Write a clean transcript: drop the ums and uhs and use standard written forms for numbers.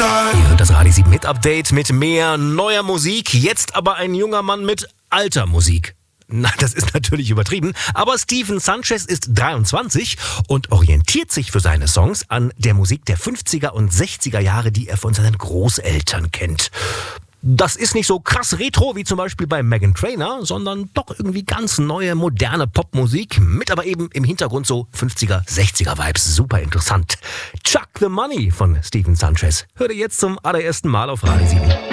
Ihr hört das Radio 7 Hit Update mit mehr neuer Musik. Jetzt aber ein junger Mann mit alter Musik. Na, das ist natürlich übertrieben, aber Stephen Sanchez ist 23 und orientiert sich für seine Songs an der Musik der 50er und 60er Jahre, die er von seinen Großeltern kennt. Das ist nicht so krass retro wie zum Beispiel bei Meghan Trainor, sondern doch irgendwie ganz neue, moderne Popmusik mit aber eben im Hintergrund so 50er, 60er Vibes. Super interessant. Chuck the Money von Stephen Sanchez. Hört ihr jetzt zum allerersten Mal auf Radio 7.